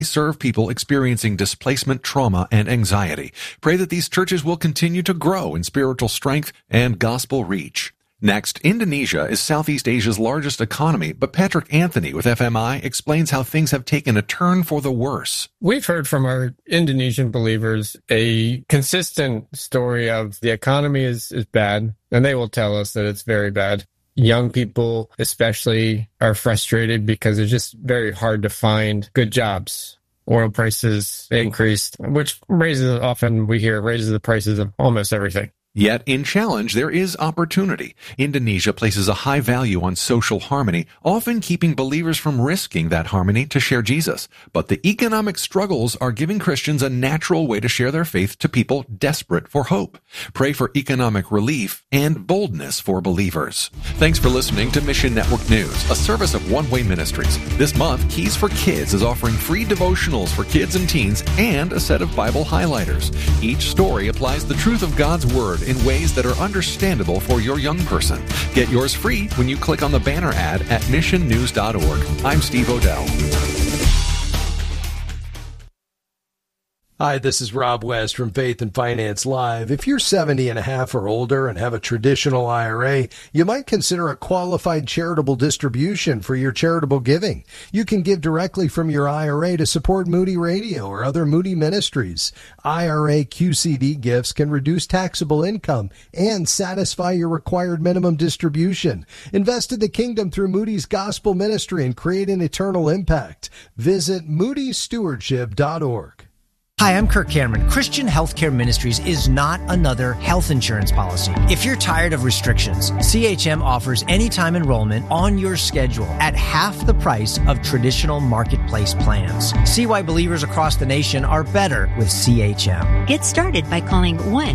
serve people experiencing displacement, trauma, and anxiety. Pray that these churches will continue to grow in spiritual strength and gospel reach. Next, Indonesia is Southeast Asia's largest economy, but Patrick Anthony with FMI explains how things have taken a turn for the worse. We've heard from our Indonesian believers a consistent story of the economy is bad, and they will tell us that it's very bad. Young people especially are frustrated because it's just very hard to find good jobs. Oil prices increased, which raises the prices of almost everything. Yet, in challenge, there is opportunity. Indonesia places a high value on social harmony, often keeping believers from risking that harmony to share Jesus. But the economic struggles are giving Christians a natural way to share their faith to people desperate for hope. Pray for economic relief and boldness for believers. Thanks for listening to Mission Network News, a service of One Way Ministries. This month, Keys for Kids is offering free devotionals for kids and teens and a set of Bible highlighters. Each story applies the truth of God's Word in ways that are understandable for your young person. Get yours free when you click on the banner ad at missionnews.org. I'm Steve Odell. Hi, this is Rob West from Faith and Finance Live. If you're 70 and a half or older and have a traditional IRA, you might consider a qualified charitable distribution for your charitable giving. You can give directly from your IRA to support Moody Radio or other Moody ministries. IRA QCD gifts can reduce taxable income and satisfy your required minimum distribution. Invest in the kingdom through Moody's Gospel Ministry and create an eternal impact. Visit moodystewardship.org. Hi, I'm Kirk Cameron. Christian Healthcare Ministries is not another health insurance policy. If you're tired of restrictions, CHM offers anytime enrollment on your schedule at half the price of traditional marketplace plans. See why believers across the nation are better with CHM. Get started by calling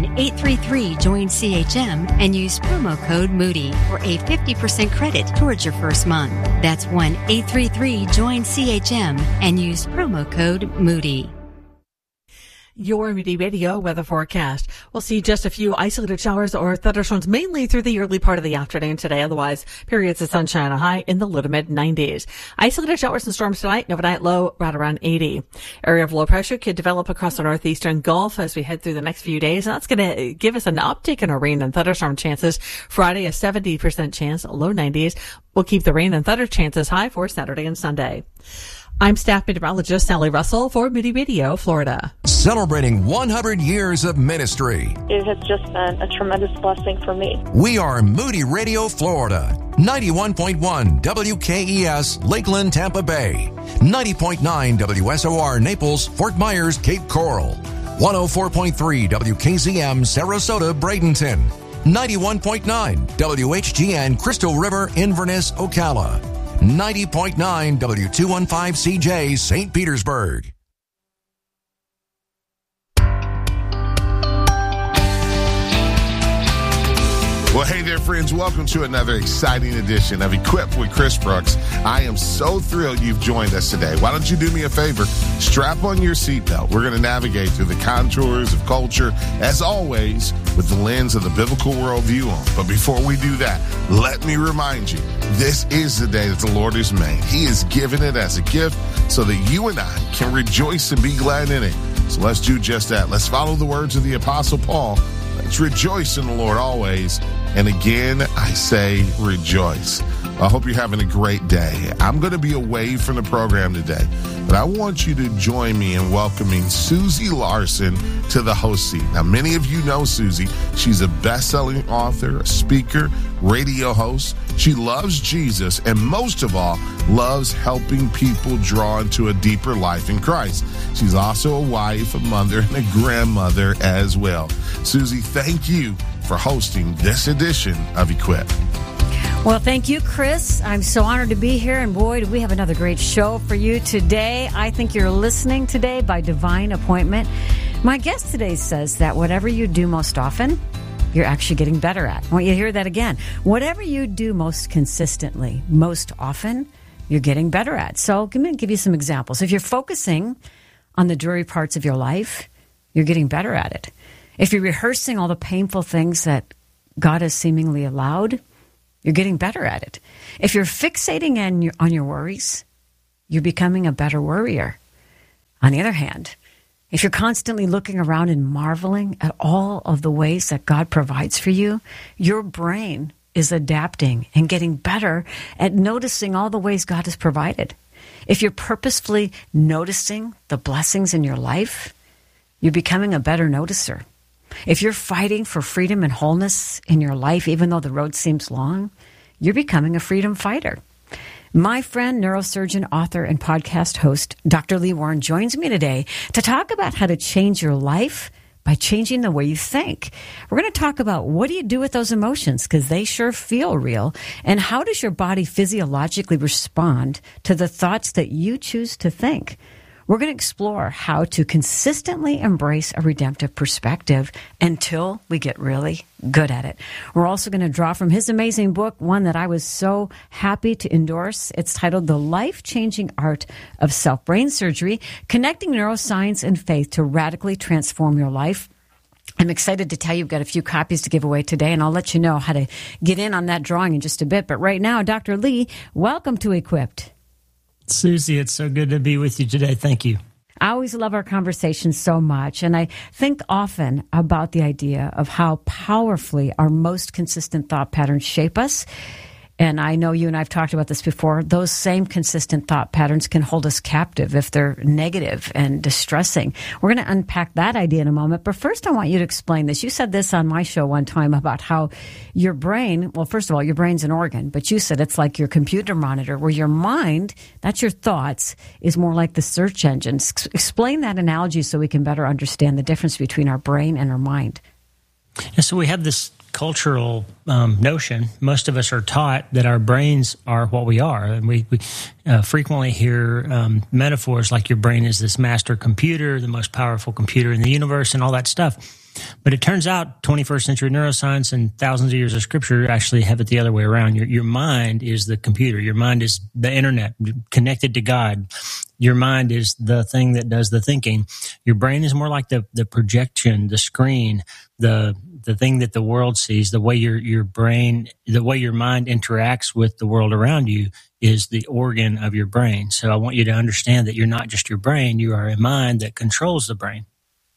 1-833-JOIN-CHM and use promo code Moody for a 50% credit towards your first month. That's 1-833-JOIN-CHM and use promo code Moody. Your Moody Radio weather forecast. We'll see just a few isolated showers or thunderstorms mainly through the early part of the afternoon today. Otherwise, periods of sunshine are high in the low to mid 90s. Isolated showers and storms tonight, overnight low right around 80. Area of low pressure could develop across the northeastern Gulf as we head through the next few days. And that's going to give us an uptick in our rain and thunderstorm chances. Friday, a 70% chance, low 90s. We'll keep the rain and thunder chances high for Saturday and Sunday. I'm staff meteorologist Sally Russell for Moody Radio, Florida. Celebrating 100 years of ministry. It has just been a tremendous blessing for me. We are Moody Radio, Florida. 91.1 WKES, Lakeland, Tampa Bay. 90.9 WSOR, Naples, Fort Myers, Cape Coral. 104.3 WKZM, Sarasota, Bradenton. 91.9 WHGN, Crystal River, Inverness, Ocala. 90.9 W215CJ, St. Petersburg. Well, hey there, friends. Welcome to another exciting edition of Equipped with Chris Brooks. I am so thrilled you've joined us today. Why don't you do me a favor? Strap on your seatbelt. We're going to navigate through the contours of culture, as always, with the lens of the biblical worldview on. But before we do that, let me remind you, this is the day that the Lord has made. He has given it as a gift so that you and I can rejoice and be glad in it. So let's do just that. Let's follow the words of the Apostle Paul. Let's rejoice in the Lord always. And again, I say rejoice. I hope you're having a great day. I'm going to be away from the program today, but I want you to join me in welcoming Susie Larson to the host seat. Now, many of you know Susie. She's a best-selling author, a speaker, radio host. She loves Jesus, and most of all, loves helping people draw into a deeper life in Christ. She's also a wife, a mother, and a grandmother as well. Susie, thank you for hosting this edition of Equip. Well, thank you, Chris. I'm so honored to be here, and boy, do we have another great show for you today. I think you're listening today by divine appointment. My guest today says that whatever you do most often, you're actually getting better at. I want you to hear that again. Whatever you do most consistently, most often, you're getting better at. So I'm going to give you some examples. If you're focusing on the dreary parts of your life, you're getting better at it. If you're rehearsing all the painful things that God has seemingly allowed, you're getting better at it. If you're fixating on your worries, you're becoming a better worrier. On the other hand, if you're constantly looking around and marveling at all of the ways that God provides for you, your brain is adapting and getting better at noticing all the ways God has provided. If you're purposefully noticing the blessings in your life, you're becoming a better noticer. If you're fighting for freedom and wholeness in your life, even though the road seems long, you're becoming a freedom fighter. My friend, neurosurgeon, author, and podcast host, Dr. Lee Warren, joins me today to talk about how to change your life by changing the way you think. We're going to talk about what do you do with those emotions, because they sure feel real, and how does your body physiologically respond to the thoughts that you choose to think. We're going to explore how to consistently embrace a redemptive perspective until we get really good at it. We're also going to draw from his amazing book, one that I was so happy to endorse. It's titled The Life-Changing Art of Self-Brain Surgery, Connecting Neuroscience and Faith to Radically Transform Your Life. I'm excited to tell you we've got a few copies to give away today, and I'll let you know how to get in on that drawing in just a bit. But right now, Dr. Lee, welcome to Equipped. Susie, it's so good to be with you today. Thank you. I always love our conversations so much, and I think often about the idea of how powerfully our most consistent thought patterns shape us. And I know you and I have talked about this before. Those same consistent thought patterns can hold us captive if they're negative and distressing. We're going to unpack that idea in a moment. But first, I want you to explain this. You said this on my show one time about how your brain, well, first of all, your brain's an organ, but you said it's like your computer monitor, where your mind, that's your thoughts, is more like the search engine. Explain that analogy so we can better understand the difference between our brain and our mind. Yeah, so we have this cultural notion. Most of us are taught that our brains are what we are. And we frequently hear metaphors like your brain is this master computer, the most powerful computer in the universe, and all that stuff. But it turns out 21st century neuroscience and thousands of years of scripture actually have it the other way around. Your mind is the computer. Your mind is the internet connected to God. Your mind is the thing that does the thinking. Your brain is more like the projection, the screen, the thing that the world sees. The way your brain, the way your mind interacts with the world around you is the organ of your brain. So I want you to understand that you're not just your brain, you are a mind that controls the brain.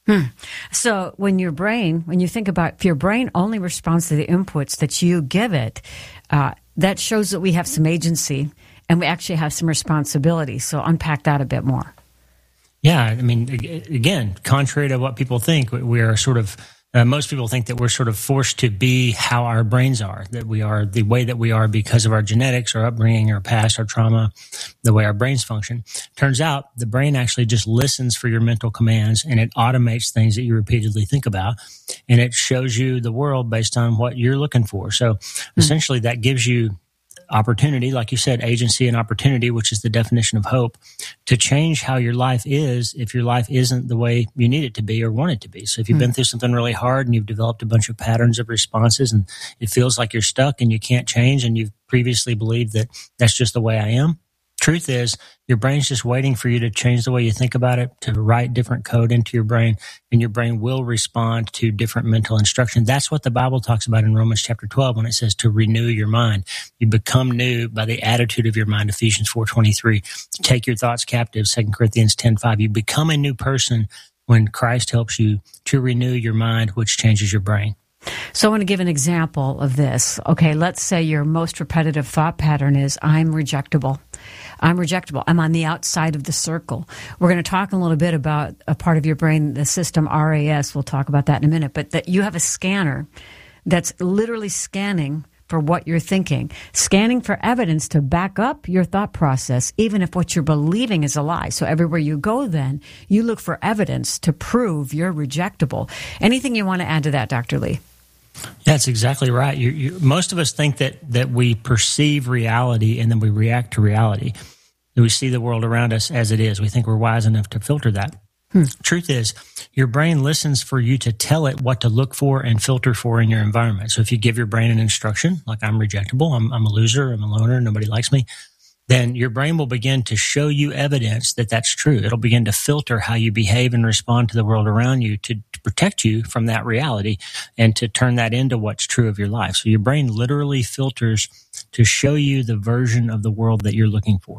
So when you think about, if your brain only responds to the inputs that you give it, that shows that we have some agency and we actually have some responsibility. So unpack that a bit more. Yeah, I mean, again, contrary to what people think, we are sort of, most people think that we're sort of forced to be how our brains are, that we are the way that we are because of our genetics, our upbringing, our past, our trauma, the way our brains function. Turns out the brain actually just listens for your mental commands, and it automates things that you repeatedly think about, and it shows you the world based on what you're looking for. So essentially that gives you opportunity, like you said, agency and opportunity, which is the definition of hope, to change how your life is if your life isn't the way you need it to be or want it to be. So if you've been through something really hard and you've developed a bunch of patterns of responses and it feels like you're stuck and you can't change and you've previously believed that that's just the way I am, truth is your brain's just waiting for you to change the way you think about it, to write different code into your brain, and your brain will respond to different mental instruction. That's what the Bible talks about in Romans chapter 12 when it says to renew your mind. You become new by the attitude of your mind, Ephesians 4:23. To take your thoughts captive, 2 Corinthians 10:5. You become a new person when Christ helps you to renew your mind, which changes your brain. So I want to give an example of this. Okay, let's say your most repetitive thought pattern is, I'm rejectable. I'm rejectable. I'm on the outside of the circle. We're going to talk a little bit about a part of your brain, the system RAS. We'll talk about that in a minute. But that you have a scanner that's literally scanning for what you're thinking, scanning for evidence to back up your thought process, even if what you're believing is a lie. So everywhere you go then, you look for evidence to prove you're rejectable. Anything you want to add to that, Dr. Lee? Yeah, that's exactly right. Most of us think that we perceive reality and then we react to reality. We see the world around us as it is. We think we're wise enough to filter that. Truth is, your brain listens for you to tell it what to look for and filter for in your environment. So if you give your brain an instruction, like I'm rejectable, I'm a loser, I'm a loner, nobody likes me, then your brain will begin to show you evidence that that's true. It'll begin to filter how you behave and respond to the world around you to protect you from that reality and to turn that into what's true of your life. So your brain literally filters to show you the version of the world that you're looking for.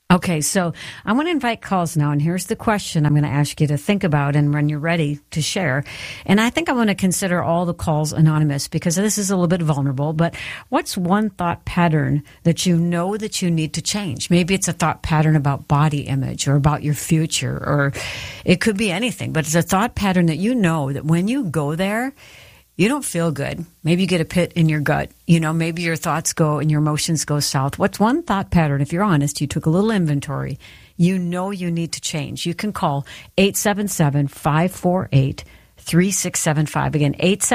Okay, so I want to invite calls now, and here's the question I'm going to ask you to think about and when you're ready to share. And I think I want to consider all the calls anonymous because this is a little bit vulnerable, but what's one thought pattern that you know that you need to change? Maybe it's a thought pattern about body image or about your future, or it could be anything, but it's a thought pattern that you know that when you go there, you don't feel good. Maybe you get a pit in your gut. Maybe your thoughts go and your emotions go south. What's one thought pattern, if you're honest, you took a little inventory, you know you need to change? You can call 877-548-3675. Again,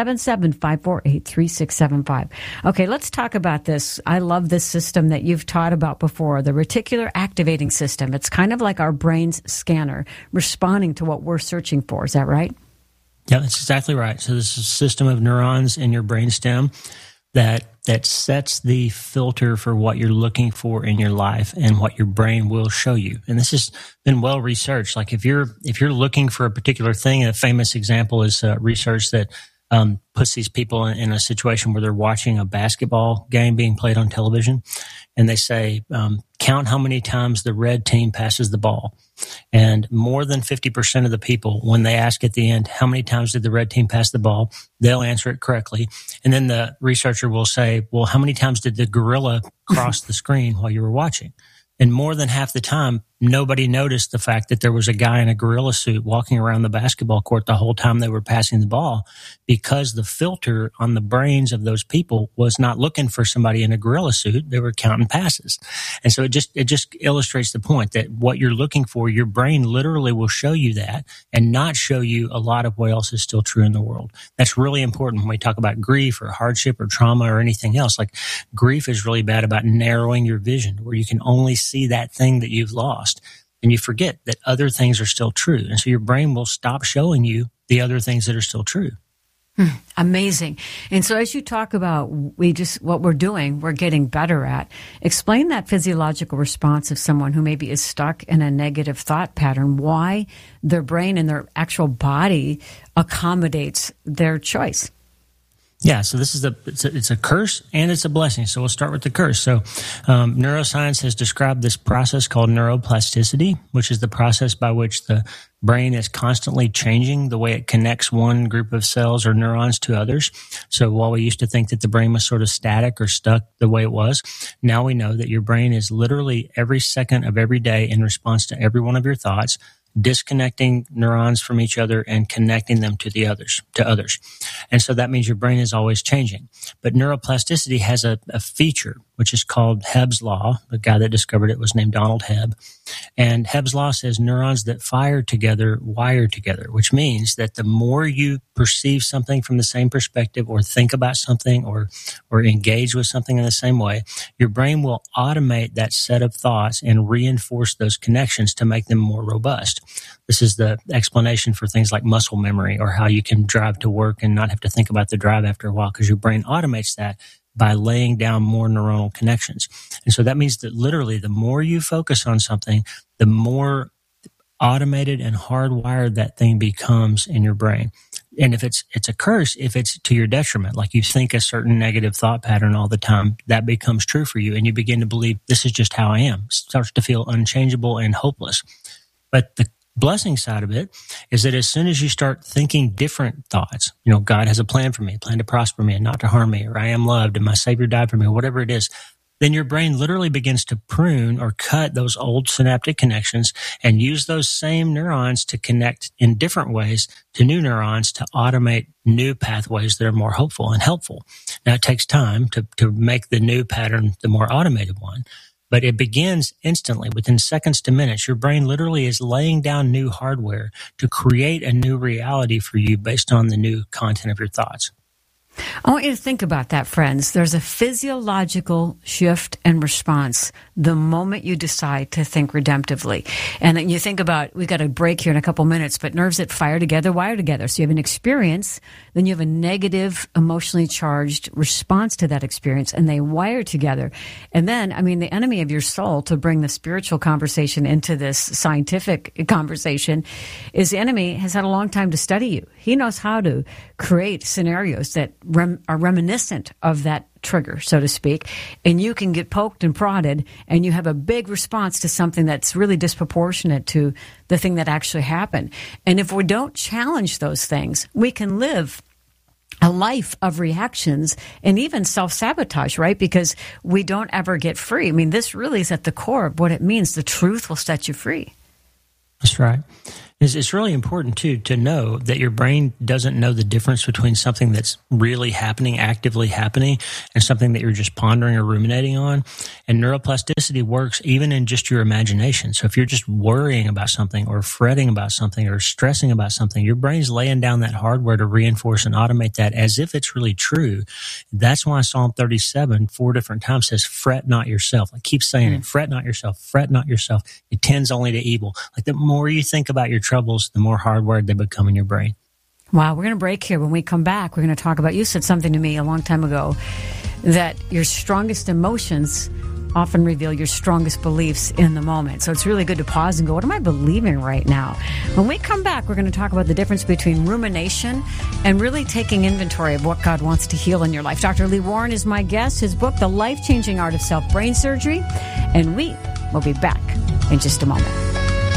877-548-3675. Okay, let's talk about this. I love this system that you've taught about before, the reticular activating system. It's kind of like our brain's scanner responding to what we're searching for. Is that right? Yeah, that's exactly right. So this is a system of neurons in your brainstem that sets the filter for what you're looking for in your life and what your brain will show you. And this has been well researched. Like if you're looking for a particular thing, a famous example is research that puts these people in a situation where they're watching a basketball game being played on television, and they say, count how many times the red team passes the ball. And more than 50% of the people, when they ask at the end, how many times did the red team pass the ball, they'll answer it correctly. And then the researcher will say, well, how many times did the gorilla cross the screen while you were watching? And more than half the time, nobody noticed the fact that there was a guy in a gorilla suit walking around the basketball court the whole time they were passing the ball, because the filter on the brains of those people was not looking for somebody in a gorilla suit. They were counting passes. And so it just illustrates the point that what you're looking for, your brain literally will show you that and not show you a lot of what else is still true in the world. That's really important when we talk about grief or hardship or trauma or anything else. Like grief is really bad about narrowing your vision, where you can only see that thing that you've lost. And you forget that other things are still true. And so your brain will stop showing you the other things that are still true. Amazing. And so as you talk about what we're doing, we're getting better at. Explain that physiological response of someone who maybe is stuck in a negative thought pattern, why their brain and their actual body accommodates their choice. Yeah, so this is it's a curse and it's a blessing. So we'll start with the curse. So neuroscience has described this process called neuroplasticity, which is the process by which the brain is constantly changing the way it connects one group of cells or neurons to others. So while we used to think that the brain was sort of static or stuck the way it was, now we know that your brain is literally every second of every day in response to every one of your thoughts, disconnecting neurons from each other and connecting them to others. And so that means your brain is always changing. But neuroplasticity has a feature, which is called Hebb's Law. The guy that discovered it was named Donald Hebb. And Hebb's Law says neurons that fire together wire together, which means that the more you perceive something from the same perspective or think about something or engage with something in the same way, your brain will automate that set of thoughts and reinforce those connections to make them more robust. This is the explanation for things like muscle memory, or how you can drive to work and not have to think about the drive after a while, because your brain automates that by laying down more neuronal connections. And so that means that literally the more you focus on something, the more automated and hardwired that thing becomes in your brain. And if it's a curse, if it's to your detriment, like you think a certain negative thought pattern all the time, that becomes true for you. And you begin to believe this is just how I am. It starts to feel unchangeable and hopeless. But the blessing side of it is that as soon as you start thinking different thoughts, God has a plan for me, a plan to prosper me and not to harm me, or I am loved and my Savior died for me, or whatever it is, then your brain literally begins to prune or cut those old synaptic connections and use those same neurons to connect in different ways to new neurons to automate new pathways that are more hopeful and helpful. Now, it takes time to make the new pattern the more automated one, but it begins instantly, within seconds to minutes. Your brain literally is laying down new hardware to create a new reality for you based on the new content of your thoughts. I want you to think about that, friends. There's a physiological shift and response the moment you decide to think redemptively. And then you think about, we got a break here in a couple minutes, but nerves that fire together, wire together. So you have an experience, then you have a negative, emotionally charged response to that experience, and they wire together. And then, the enemy of your soul, to bring the spiritual conversation into this scientific conversation, is the enemy has had a long time to study you. He knows how to create scenarios that are reminiscent of that trigger, so to speak, and you can get poked and prodded, and you have a big response to something that's really disproportionate to the thing that actually happened. And if we don't challenge those things, we can live a life of reactions and even self-sabotage, right? Because we don't ever get free. I mean, this really is at the core of what it means. The truth will set you free. That's right. It's really important, too, to know that your brain doesn't know the difference between something that's really happening, actively happening, and something that you're just pondering or ruminating on. And neuroplasticity works even in just your imagination. So if you're just worrying about something or fretting about something or stressing about something, your brain's laying down that hardware to reinforce and automate that as if it's really true. That's why Psalm 37, 4 different times says, fret not yourself. Like, keep saying it, fret not yourself, fret not yourself. It tends only to evil. Like, the more you think about your troubles, the more hardwired they become in your brain. Wow, we're going to break here. When we come back, we're going to talk about, you said something to me a long time ago, that your strongest emotions often reveal your strongest beliefs in the moment. So it's really good to pause and go, what am I believing right now? When we come back, we're going to talk about the difference between rumination and really taking inventory of what God wants to heal in your life. Dr. Lee Warren is my guest. His book, The Life-Changing Art of Self-Brain Surgery. And we will be back in just a moment.